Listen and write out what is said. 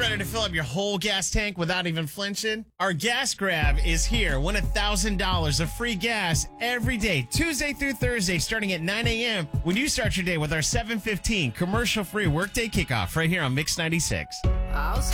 Ready to fill up your whole gas tank without even flinching? Our Gas Grab is here. Win $1,000 of free gas every day, Tuesday through Thursday, starting at 9 a.m. when you start your day with our 7:15 commercial-free workday kickoff right here on Mix 96.